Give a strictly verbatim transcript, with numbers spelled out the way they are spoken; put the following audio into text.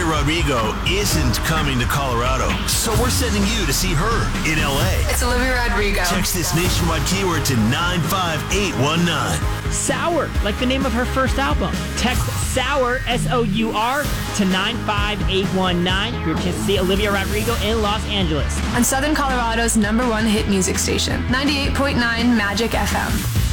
Rodrigo isn't coming to Colorado, so we're sending you to see her in L A. It's Olivia Rodrigo. Text this nationwide keyword to nine five eight one nine. Sour, like the name of her first album. Text SOUR, S O U R, to nine five eight one nine for your chance to see Olivia Rodrigo in Los Angeles. On Southern Colorado's number one hit music station, ninety-eight point nine Magic F M.